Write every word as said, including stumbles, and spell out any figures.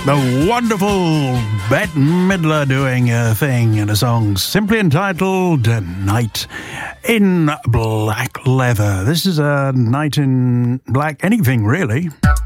The wonderful Bette Midler doing a thing in a song simply entitled Night in Black Leather. This is a Night in Black anything, really.